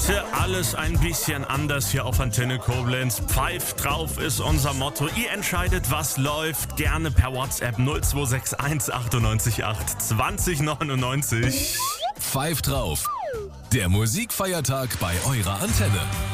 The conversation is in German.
Heute alles ein bisschen anders hier auf Antenne Koblenz. Pfeift drauf ist unser Motto. Ihr entscheidet, was läuft. Gerne per WhatsApp 0261 98 8 20 99. Pfeift drauf. Der Musikfeiertag bei eurer Antenne.